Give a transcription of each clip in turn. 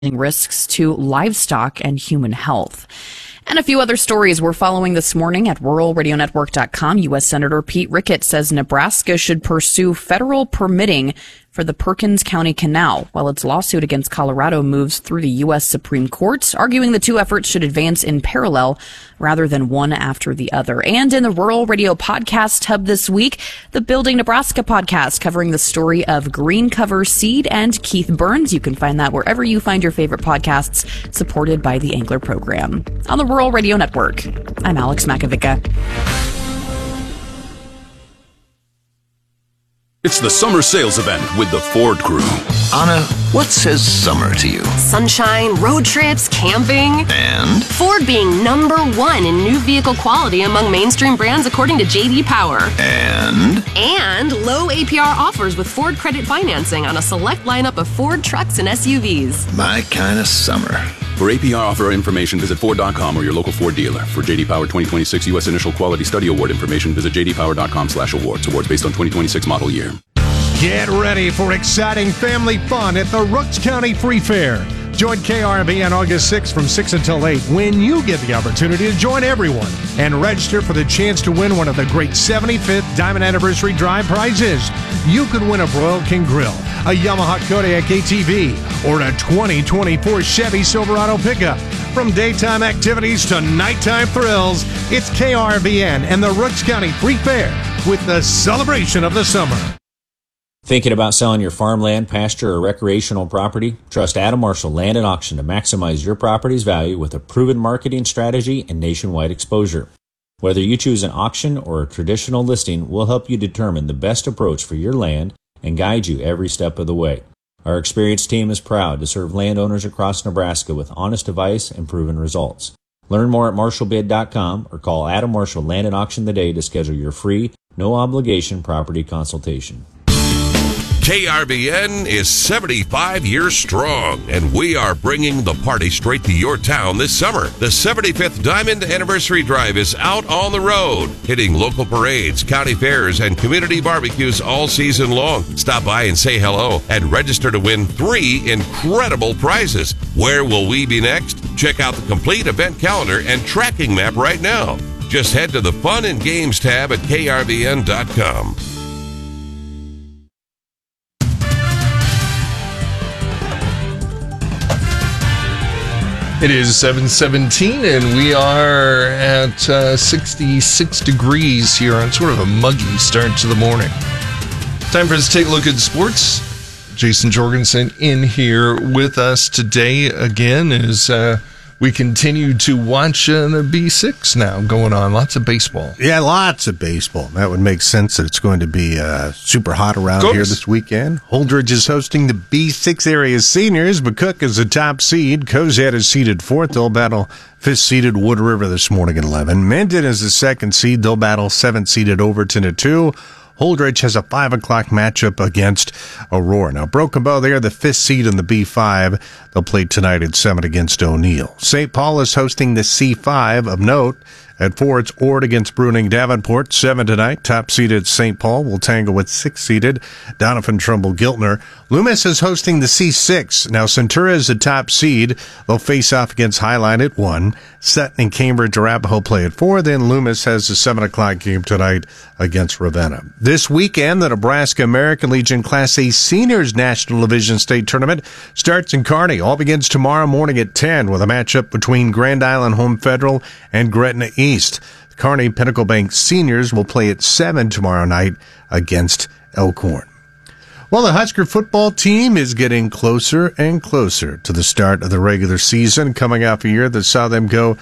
risks to livestock and human health. And a few other stories we're following this morning at ruralradionetwork.com. U.S. Senator Pete Ricketts says Nebraska should pursue federal permitting for the Perkins County Canal while its lawsuit against Colorado moves through the U.S. Supreme Court, arguing the two efforts should advance in parallel rather than one after the other. And in the Rural Radio Podcast Hub this week, the Building Nebraska podcast covering the story of Green Cover Seed and Keith Burns. You can find that wherever you find your favorite podcasts, supported by the Angler Program. On the Rural Radio Network, I'm Alex Makovica. It's the summer sales event with the Ford Crew. Anna, what says summer to you? Sunshine, road trips, camping. And? Ford being #1 in new vehicle quality among mainstream brands according to J.D. Power. And? And low APR offers with Ford credit financing on a select lineup of Ford trucks and SUVs. My kind of summer. For APR offer information, visit Ford.com or your local Ford dealer. For J.D. Power 2026 U.S. Initial Quality Study Award information, visit jdpower.com/awards. Awards based on 2026 model year. Get ready for exciting family fun at the Rooks County Free Fair. Join KRB on August 6th from 6 until 8 when you get the opportunity to join everyone and register for the chance to win one of the great 75th Diamond Anniversary Drive prizes. You could win a Broil King Grill, a Yamaha Kodiak ATV, or a 2024 Chevy Silverado pickup. From daytime activities to nighttime thrills, it's KRVN and the Rooks County Free Fair with the celebration of the summer. Thinking about selling your farmland, pasture, or recreational property? Trust Adam Marshall Land and Auction to maximize your property's value with a proven marketing strategy and nationwide exposure. Whether you choose an auction or a traditional listing, we'll help you determine the best approach for your land and guide you every step of the way. Our experienced team is proud to serve landowners across Nebraska with honest advice and proven results. Learn more at marshallbid.com or call Adam Marshall Land and Auction today to schedule your free, no-obligation property consultation. KRVN is 75 years strong, and we are bringing the party straight to your town this summer. The 75th Diamond Anniversary Drive is out on the road, hitting local parades, county fairs, and community barbecues all season long. Stop by and say hello and register to win 3 incredible prizes. Where will we be next? Check out the complete event calendar and tracking map right now. Just head to the Fun and Games tab at krvn.com. It is 7:17, and we are at 66 degrees here on sort of a muggy start to the morning. Time for us to take a look at sports. Jason Jorgensen in here with us today again as we continue to watch the B6 now going on. Lots of baseball. Yeah, lots of baseball. That would make sense that it's going to be super hot around here this weekend. Holdridge is hosting the B6 area seniors. McCook is the top seed. Cozad is seeded 4th. They'll battle 5th-seeded Wood River this morning at 11. Minden is the 2nd seed. They'll battle 7th-seeded Overton at 2. Holdridge has a 5 o'clock matchup against Aurora. Now, Broken Bow, they are the 5th seed in the B5. They'll play tonight at 7 against O'Neill. St. Paul is hosting the C5 of note. At 4, it's Ord against Bruning Davenport. 7 tonight. Top seeded St. Paul will tangle with 6th-seeded Donovan Trumbull Giltner. Loomis is hosting the C6. Now, Centura is the top seed. They'll face off against Highline at 1. Sutton and Cambridge Arapahoe play at 4. Then Loomis has the 7 o'clock game tonight against Ravenna. This weekend, the Nebraska American Legion Class A Seniors National Division State Tournament starts in Kearney. All begins tomorrow morning at 10 with a matchup between Grand Island Home Federal and Gretna East. The Kearney Pinnacle Bank Seniors will play at 7 tomorrow night against Elkhorn. Well, the Husker football team is getting closer and closer to the start of the regular season, coming off a year that saw them go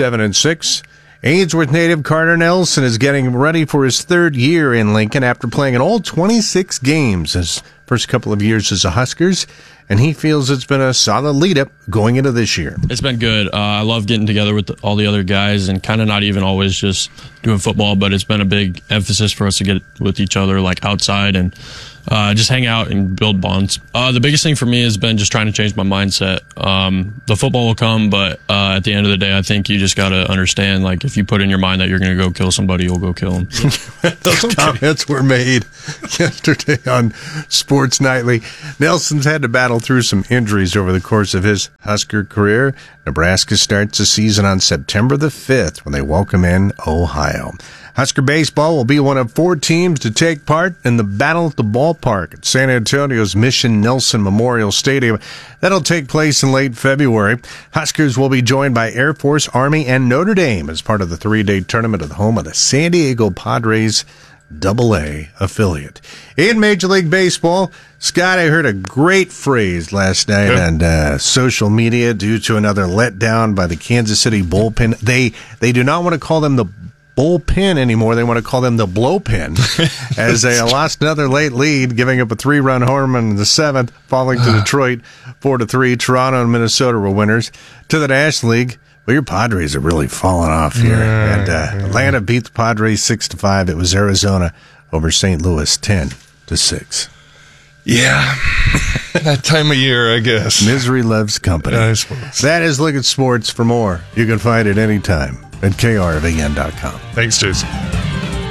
7-6. Ainsworth native Carter Nelson is getting ready for his 3rd year in Lincoln after playing in all 26 games his first couple of years as a Huskers, and he feels it's been a solid lead-up going into this year. It's been good. I love getting together with all the other guys and kind of not even always just doing football, but it's been a big emphasis for us to get with each other, like outside, and just hang out and build bonds. The biggest thing for me has been just trying to change my mindset. The football will come, but at the end of the day, I think you just got to understand, like, if you put in your mind that you're going to go kill somebody, you'll go kill them. Those comments were made yesterday on Sports Nightly. Nelson's had to battle battled through some injuries over the course of his Husker career. Nebraska starts the season on September the 5th when they welcome in Ohio. Husker baseball will be one of 4 teams to take part in the Battle at the Ballpark at San Antonio's Mission Nelson Memorial Stadium. That'll take place in late February. Huskers will be joined by Air Force, Army, and Notre Dame as part of the 3-day tournament at the home of the San Diego Padres AA affiliate. In Major League Baseball, Scott, I heard a great phrase last night on social media due to another letdown by the Kansas City bullpen. They do not want to call them the bullpen anymore. They want to call them the blowpen, as they lost another late lead, giving up a 3-run home in the 7th, falling to Detroit 4-3. Toronto and Minnesota were winners. To the National League, well, your Padres are really falling off here. And Atlanta beat the Padres 6-5. It was Arizona over St. Louis 10-6. Yeah, that time of year, I guess. Misery loves company. I suppose. That is Look at Sports. For more, you can find it anytime at krvn.com. Thanks, Jason.